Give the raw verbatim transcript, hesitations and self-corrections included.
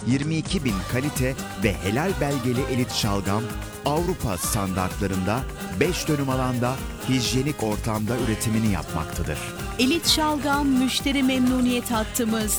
yirmi iki bin kalite ve helal belgeli elit şalgam, Avrupa standartlarında beş dönüm alanda hijyenik ortamda üretimini yapmaktadır. Elit şalgam müşteri memnuniyet hattımız.